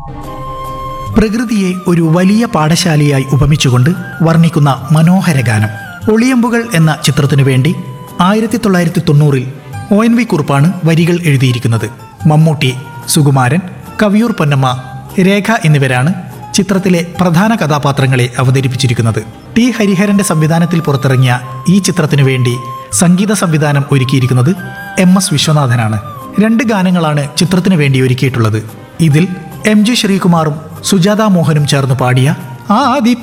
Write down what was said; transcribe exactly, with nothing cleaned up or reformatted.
പ്രകൃതിയെ ഒരു വലിയ പാഠശാലയായി ഉപമിച്ചുകൊണ്ട് വർണ്ണിക്കുന്ന മനോഹര ഗാനം. ഒളിയമ്പുകൾ എന്ന ചിത്രത്തിനു വേണ്ടി ആയിരത്തി തൊള്ളായിരത്തി തൊണ്ണൂറിൽ ഒ എൻ വി കുറുപ്പാണ് വരികൾ എഴുതിയിരിക്കുന്നത്. മമ്മൂട്ടി, സുകുമാരൻ, കവിയൂർ പൊന്നമ്മ, രേഖ എന്നിവരാണ് ചിത്രത്തിലെ പ്രധാന കഥാപാത്രങ്ങളെ അവതരിപ്പിച്ചിരിക്കുന്നത്. ടി ഹരിഹരന്റെ സംവിധാനത്തിൽ പുറത്തിറങ്ങിയ ഈ ചിത്രത്തിനു വേണ്ടി സംഗീത സംവിധാനം ഒരുക്കിയിരിക്കുന്നത് എം എസ് വിശ്വനാഥനാണ്. രണ്ട് ഗാനങ്ങളാണ് ചിത്രത്തിനു വേണ്ടി ഒരുക്കിയിട്ടുള്ളത്. ഇതിൽ എം ജി ശ്രീകുമാറും സുജാത മോഹനും ചേർന്ന് പാടിയ ആദി